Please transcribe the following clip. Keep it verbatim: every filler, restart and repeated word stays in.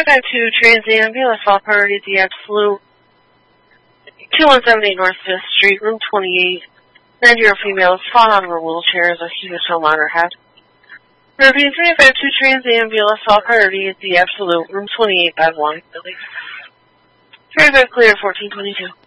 five five two Trans Ambulance, all priority at the Absolute. two one seven eight North fifth Street, room twenty-eight. nine-year-old female is fallen out of her wheelchair as a hematoma on her head. Review three five two Trans Ambulance, all priority at the Absolute, room twenty-eight, bed one. three five clear, fourteen twenty-two.